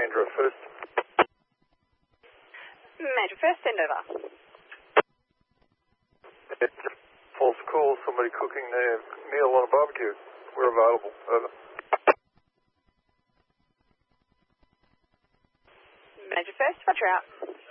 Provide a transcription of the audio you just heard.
Andrew first. Major first, send over. False call, somebody cooking their meal on a barbecue. We're available. Over. Major first, roger out.